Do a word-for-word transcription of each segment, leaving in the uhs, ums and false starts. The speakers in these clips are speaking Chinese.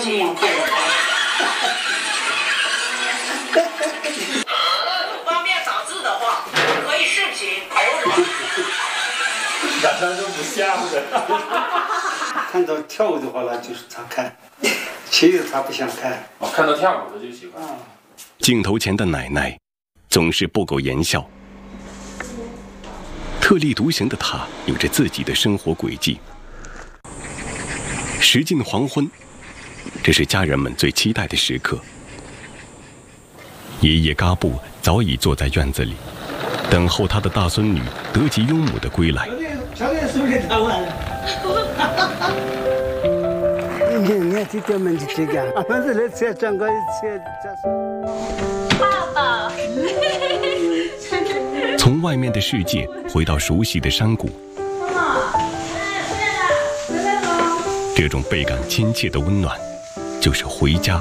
亲配合。不方便打字的话，可以视频投什么？ 晚上都不吓唬的。 看到跳舞的话呢，就是他看，其实他不想看。 哦，看到跳舞的就喜欢。 镜头前的奶奶总是不苟言笑，特立独行的她有着自己的生活轨迹。时近黄昏，这是家人们最期待的时刻。爷爷嘎布早已坐在院子里，等候他的大孙女德吉雍姆的归来。 爸爸， 从外面的世界回到熟悉的山谷，这种倍感亲切的温暖，就是回家。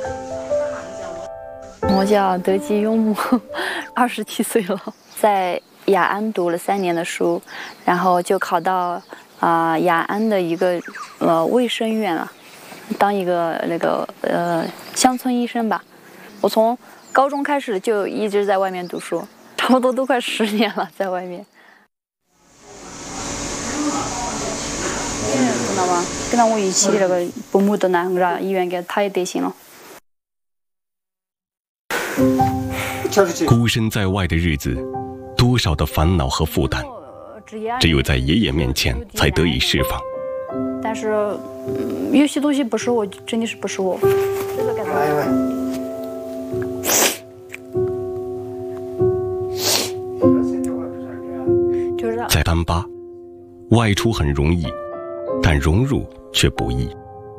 我叫德吉雍姆，二十七岁了，在雅安读了三年的书，然后就考到啊、呃、雅安的一个呃卫生院了，当一个那个呃乡村医生吧。我从高中开始就一直在外面读书，差不多都快十年了，在外面。知道吗？跟我一起那个父母都那个医院给他也得行了。 孤身在外的日子，多少的烦恼和负担，只有在爷爷面前才得以释放。 但是、嗯、有些东西不是我，真的是不是我。 在丹巴，外出很容易，但融入却不易。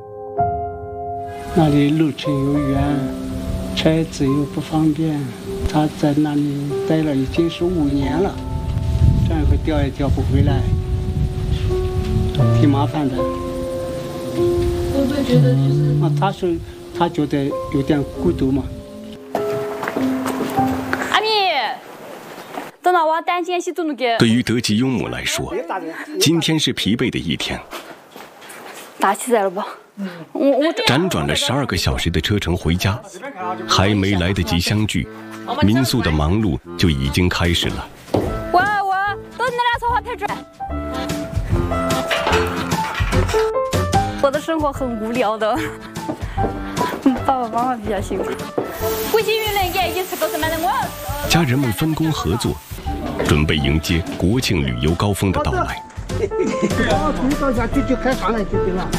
那里路程又远，车子又不方便。他在那里待了已经是五年了，这样会调也调不回来，挺麻烦的。 会不会觉得就是啊，他是他觉得有点孤独嘛。 阿米，等到我单肩洗都能给。 对于德吉雍姆来说，今天是疲惫的一天。 打起来了吧？我我辗转了十二个小时的车程回家，还没来得及相聚，民宿的忙碌就已经开始了。 我我都你俩说话太准。我的生活很无聊的，爸爸妈妈比较辛苦。国际运能给一次都是买的我。 家人们分工合作，准备迎接国庆旅游高峰的到来。 哦，你到家就就开上来就对了。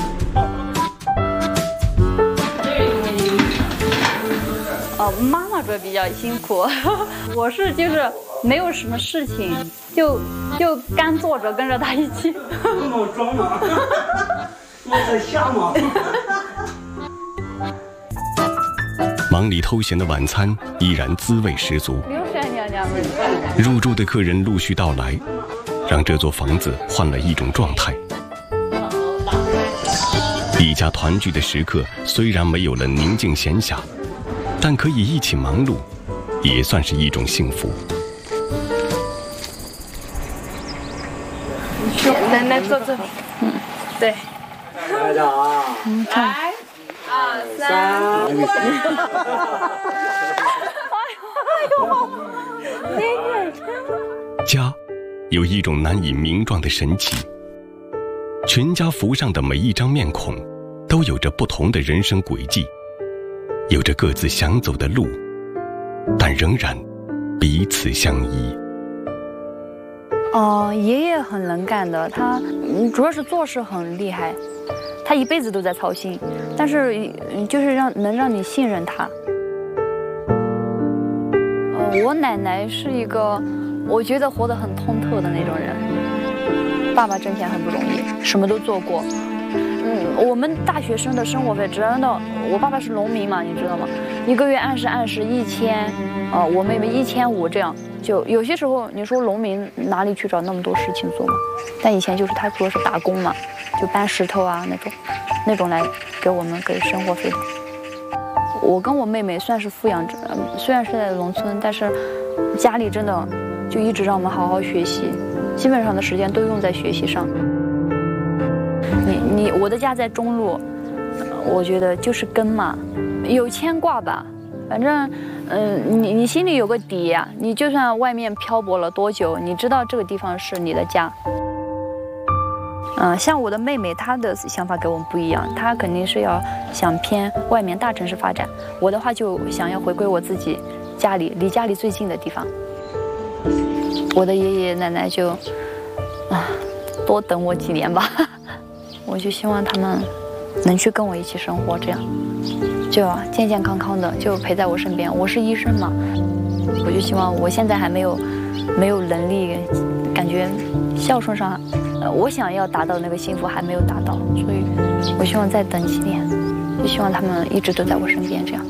哦，妈妈这比较辛苦，我是就是没有什么事情，就就干坐着跟着他一起。 我装嘛，我在瞎嘛。 忙里偷闲的晚餐依然滋味十足。入住的客人陆续到来，让这座房子换了一种状态。一家团聚的时刻虽然没有了宁静闲暇，但可以一起忙碌，也算是一种幸福。 奶奶坐这，嗯，对。 来的啊！ 来，二三， 哎呦， 家有一种难以名状的神奇，全家福上的每一张面孔，都有着不同的人生轨迹，有着各自想走的路，但仍然彼此相依。 哦、呃，爷爷很能干的，他主要是做事很厉害，他一辈子都在操心，但是就是让能让你信任他。呃，我奶奶是一个我觉得活得很通透的那种人。爸爸挣钱很不容易，什么都做过。嗯，我们大学生的生活费真的，我爸爸是农民嘛，你知道吗？一个月按时按时一千，呃，我妹妹一千五这样。就有些时候你说农民哪里去找那么多事情做嘛？但以前就是他主要是打工嘛，就搬石头啊那种，那种来给我们给生活费。我跟我妹妹算是富养着，虽然是在农村，但是家里真的就一直让我们好好学习，基本上的时间都用在学习上。你你我的家在中路， 我觉得就是根嘛，有牵挂吧。反正，嗯，你你心里有个底呀、啊。你就算外面漂泊了多久，你知道这个地方是你的家。嗯，像我的妹妹，她的想法跟我们不一样，她肯定是要想偏外面大城市发展。我的话就想要回归我自己家里，离家里最近的地方。我的爷爷奶奶就，啊，多等我几年吧。我就希望他们能去跟我一起生活，这样。就健健康康的，就陪在我身边。我是医生嘛，我就希望我现在还没有没有能力，感觉孝顺上，呃，我想要达到那个幸福还没有达到，所以我希望再等几年，就希望他们一直都在我身边，这样。